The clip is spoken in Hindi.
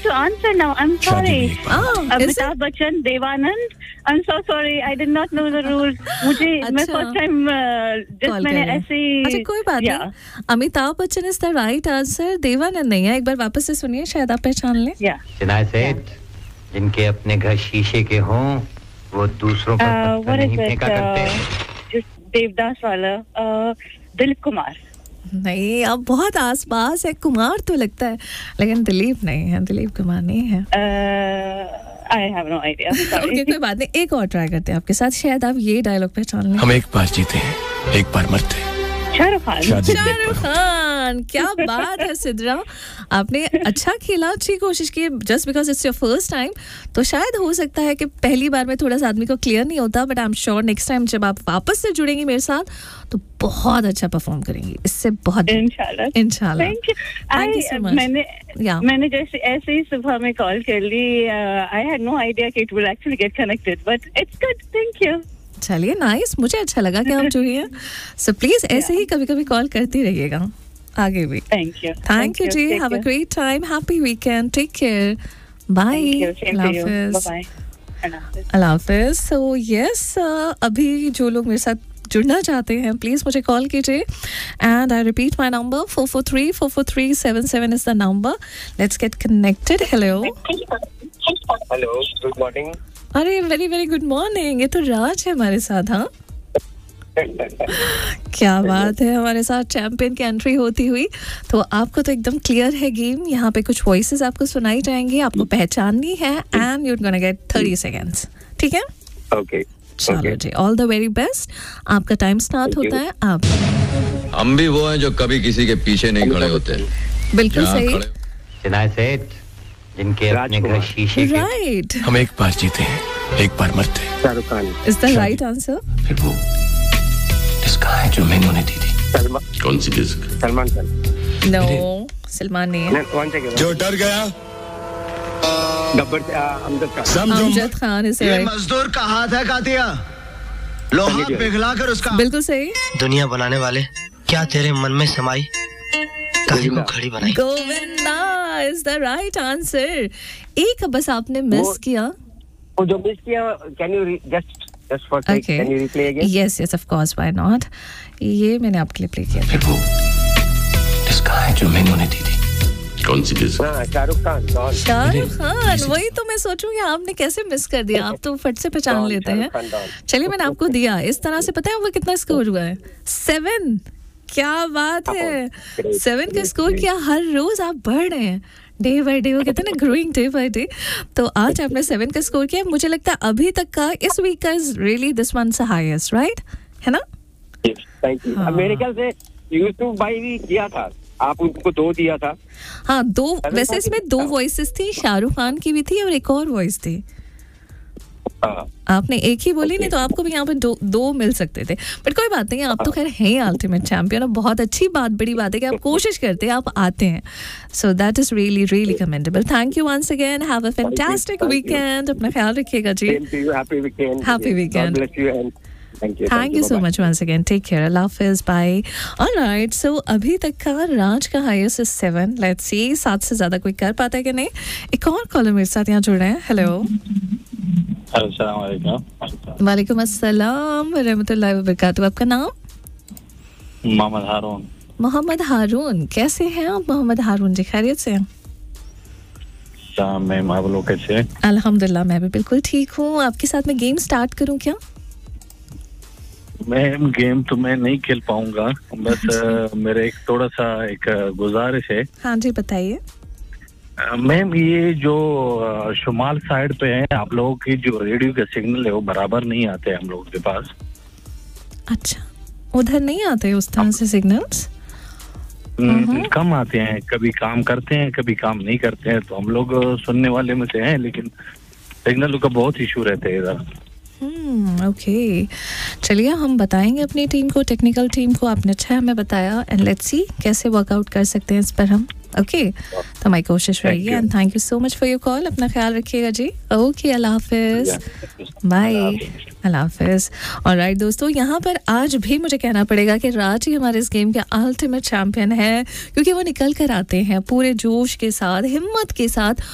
to answer now. I'm sorry. Amitabh Bachchan, Devanand. I'm so sorry. I did not know the rules. मुझे मैं first time just मैंने ऐसे अच्छा कोई बात नहीं. Amitabh Bachchan is the right answer. Devanand नहीं है. एक बार वापस से सुनिए शायद आप पहचान लें. चिनाय सेठ जिनके अपने घर शीशे के हों वो दूसरों पर पत्थर नहीं फेंका करते. देवदास वाला दिलीप कुमार. नहीं आप बहुत आसपास है. कुमार तो लगता है लेकिन दिलीप नहीं है. दिलीप कुमार नहीं है. I have no idea. Okay, कोई बात नहीं. एक और ट्राई करते हैं आपके साथ. शायद आप ये डायलॉग पहचान लें. हम एक बार जीते हैं एक बार मरते हैं. शाहरुख खान. क्या बात है सिद्रा. आपने अच्छा खेला. अच्छी कोशिश की. Just because it's your first time तो शायद हो सकता है कि पहली बार में थोड़ा सा आदमी को क्लियर नहीं होता. But I am sure next time जब आप वापस से जुड़ेंगी मेरे साथ तो बहुत अच्छा परफॉर्म करेंगी. इससे बहुत इंशाल्लाह. Thank you so much. मैंने जैसे ऐसे ही सुबह में कॉल कर ली. आई हैड नो आइडिया कि it will actually get connected but it's good. Thank you. चलिए नाइस. मुझे अच्छा लगा कि आप जुड़ी हैं. सो प्लीज ऐसे ही कभी-कभी कॉल करती रहिएगा आगे भी. Thank you ji. Have a great time. Happy weekend. Take care. Bye. Allah Hafiz. So yes अभी जो लोग मेरे साथ जुड़ना चाहते हैं प्लीज मुझे कॉल कीजिए. And I repeat my number 443-443-77 is the number. Let's get connected. Hello. Hello. Good morning. अरे वेरी वेरी गुड मॉर्निंग. ये तो राज है हमारे साथ. हाँ क्या बात है. हमारे साथ चैंपियन की एंट्री होती हुई. तो आपको तो एकदम क्लियर है गेम. यहाँ पे कुछ वॉइसेस आपको सुनाई जाएंगी. आपको पहचाननी है and you are gonna get 30 seconds. ठीक है. ओके चलो जी. All the very best. आपका टाइम स्टार्ट होता है. आप हम भी वो हैं जो कभी किसी के पीछे नहीं खड़े होते. बिल्कुल सही. चिनाय सेठ जिनके अपने घर शीशे के. राइट. हम एक बार जीते हैं एक बार मरते हैं. Shahrukh Khan is the right answer. फिर वो डिस्क है जो मैंने उन्हें दी थी. कौन सी डिस्क? सलमान खान. नो सलमान नहीं है. जो डर गया गब्बर अमजद खान इज ये मजदूर का हाथ है कातिया. लोहा पिघला कर उसका. बिल्कुल सही. दुनिया बनाने वाले क्या तेरे मन में समाई काली को खड़ी बनाई. Govinda is the right answer. एक बस आपने मिस किया. वो जो मिस किया can you just for sake can you replay again? Yes of course why not. ये मैंने आपके लिए प्ले किया. फिर वो डिस्क है जो मैंने उन्हें दी थी. कौन सी डिस्क? शाहरुख खान. वही तो मैं सोचूंगी आपने कैसे मिस कर दिया. आप तो फट से पहचान लेते हैं. चलिए मैंने आपको दिया. इस तरह से पता है वो कितना स्कोर हुआ है. 7. क्या बात है. 7 का स्कोर किया. हर रोज आप बढ़ रहे हैं. डे बाय डे वो कहते हैं ना ग्रोइंग डे बाय डे. तो आज आपने 7 का स्कोर किया. मुझे लगता है अभी तक का इस वीक का इज रियली दिस वन से हाईएस्ट. राइट है ना. Thank you. मेरे ख्याल से यूसुफ भाई भी किया था. आप उनको 2 दिया था. हाँ 2. वैसे इसमें 2 वॉइसेस थी. शाहरुख खान की भी थी और एक और वॉइस थी. आपने एक ही बोली. नहीं तो आपको भी यहाँ पे 2 मिल सकते थे. बट कोई बात नहीं. आप तो खैर हैं अल्टीमेट चैंपियन. और बहुत अच्छी बात बड़ी बात है कि आप कोशिश करते हैं. आप आते हैं. So that is really really commendable. Thank you once again. Have a fantastic weekend. अपना ख्याल रखिएगा जी. Happy weekend. Thank you so much once again. Take care. Allah Hafiz. Bye. All right. So अभी तक का राज का highest is 7. Let's see 7 से ज्यादा कोई कर पाता है कि नहीं. एक और कॉलर मेरे साथ यहाँ जुड़ रहे हैं. हेलो. अस्सलाम वालेकुम. वालेकुम अस्सलाम व रहमतुल्लाहि व बरकातहू. आपका नाम? मोहम्मद हारून. मोहम्मद हारून. कैसे हैं आप मोहम्मद हारून जी? खैरियत से हैं? मैम आप लोग कैसे हैं? अल्हम्दुलिल्लाह मैं भी बिल्कुल ठीक हूँ. आपके साथ में गेम स्टार्ट करूँ क्या? मैम गेम तो मैं नहीं खेल पाऊंगा. बस मेरा एक थोड़ा सा एक गुजारिश है. हाँ जी बताइए. मैम ये जो शुमाल साइड पे है आप लोगों की जो रेडियो के सिग्नल है वो बराबर नहीं आते हम लोगों के पास. अच्छा उधर नहीं आते उस तरह से सिग्नल्स? कम आते हैं. कभी काम करते हैं कभी काम नहीं करते हैं. तो हम लोग सुनने वाले में से हैं लेकिन सिग्नल का बहुत इशू रहता है इधर. ओके चलिए हम बताएंगे अपनी टीम को. टेक्निकल टीम को आपने अच्छा हमें बताया. एंड लेट्स सी कैसे वर्कआउट कर सकते हैं इस पर हम. ओके तो हमारी कोशिश रहेगी. And thank you so much for your call. अपना ख्याल रखिएगा जी. ओके अल्लाह हाफिज. बाय. अल्लाह हाफिज. ऑलराइट दोस्तों यहाँ पर आज भी मुझे कहना पड़ेगा कि राज ही हमारे इस गेम के अल्टीमेट चैंपियन है क्योंकि वो निकल कर आते हैं पूरे जोश के साथ हिम्मत के साथ